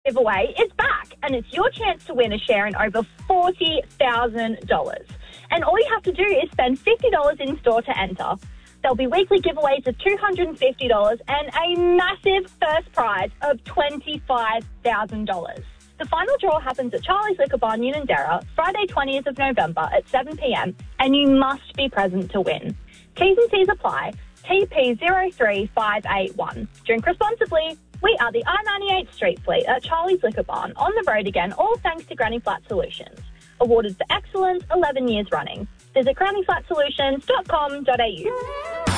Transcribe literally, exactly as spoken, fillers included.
giveaway is back, and it's your chance to win a share in over forty thousand dollars. And all you have to do is spend fifty dollars in-store to enter. There'll be weekly giveaways of two hundred fifty dollars and a massive first prize of twenty-five thousand dollars. The final draw happens at Charlie's Liquor Barn, Unanderra, Friday twentieth of November at seven p.m, and you must be present to win. T's and C's apply. T P zero three five eight one. Drink responsibly. We are the I ninety-eight Street Fleet at Charlie's Liquor Barn, on the road again, all thanks to Granny Flat Solutions. Awarded for excellence eleven years running. Visit granny flat solutions dot com dot a u.